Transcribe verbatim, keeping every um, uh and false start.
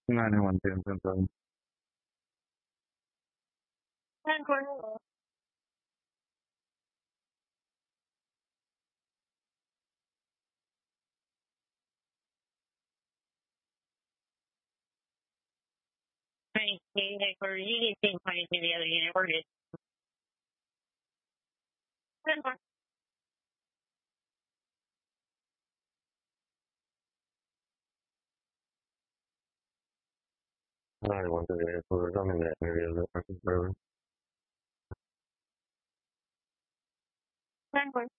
ninety-one ten ten seven. Or you can point it to the other unit. We're good. ninety-one thirty-eight. I'm in that area. That's perfect. Ten